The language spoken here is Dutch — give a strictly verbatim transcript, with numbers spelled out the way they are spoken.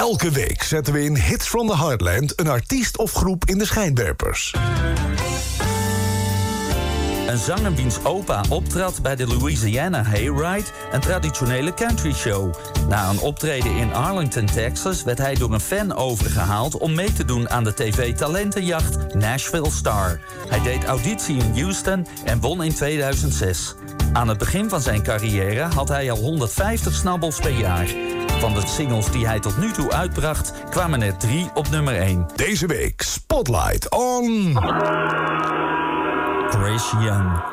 Elke week zetten we in Hits from the Heartland een artiest of groep in de schijnwerpers. Een zanger wiens opa optrad bij de Louisiana Hayride, een traditionele country show. Na een optreden in Arlington, Texas, werd hij door een fan overgehaald om mee te doen aan de tv-talentenjacht Nashville Star. Hij deed auditie in Houston en won in tweeduizend zes. Aan het begin van zijn carrière had hij al honderdvijftig snabbels per jaar. Van de singles die hij tot nu toe uitbracht, kwamen er drie op nummer één. Deze week Spotlight on... Chris Young.